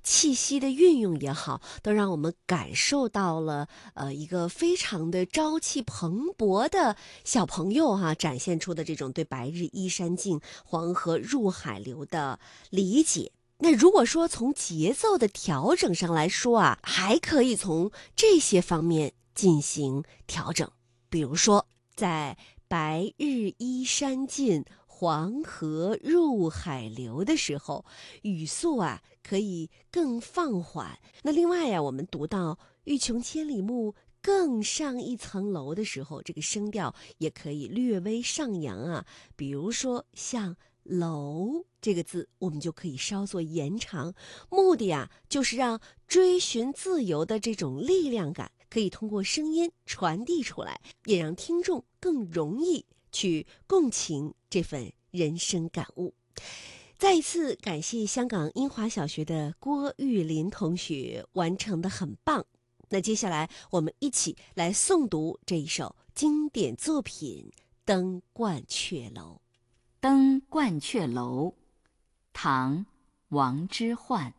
气息的运用也好，都让我们感受到了一个非常的朝气蓬勃的小朋友展现出的这种对白日依山尽，黄河入海流的理解。那如果说从节奏的调整上来说还可以从这些方面进行调整。比如说，在白日依山尽，黄河入海流的时候，语速可以更放缓。那另外我们读到欲穷千里目，更上一层楼的时候，这个声调也可以略微上扬比如说像楼这个字，我们就可以稍作延长，目的就是让追寻自由的这种力量感可以通过声音传递出来，也让听众更容易去共情这份人生感悟。再一次感谢香港英华小学的郭玉林同学，完成的很棒。那接下来我们一起来诵读这一首经典作品《登鹳雀楼》。 登鹳雀楼，唐·王之涣。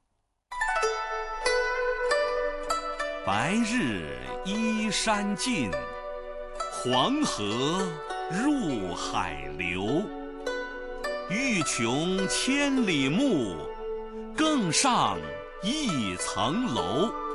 白日依山尽，黄河入海流。欲穷千里目，更上一层楼。